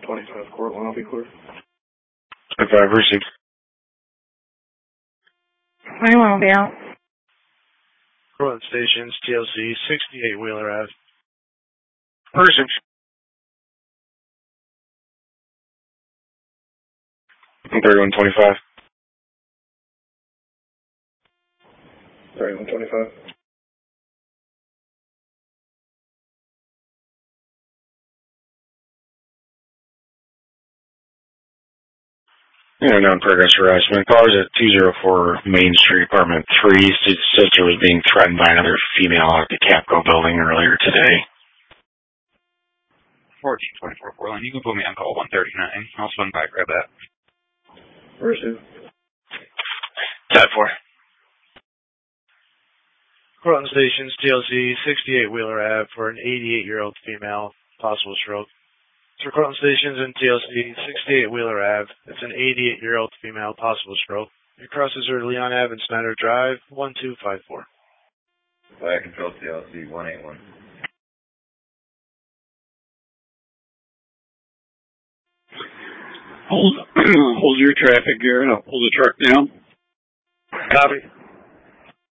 25 Cortland, I'll be clear. 25 received. I won't be out. Cortland Stations, TLC, 68 Wheeler Ave. Received. 3125. 3125. On progress harassment. Callers at 204 Main Street, Apartment 3. Sister was being threatened by another female at the Capco building earlier today. 1424 Portland. You can put me on call 139. I'll swing by, grab that. Received. 10-4. Cortland Stations, TLC, 68 Wheeler Ave for an 88-year-old female, possible stroke. For Cortland Stations and TLC, 68 Wheeler Ave. It's an 88-year-old female, possible stroke. It crosses her Leon Ave and Snyder Drive, 1254. Fire Control TLC, 181. Hold your traffic gear and I'll pull the truck down. Copy.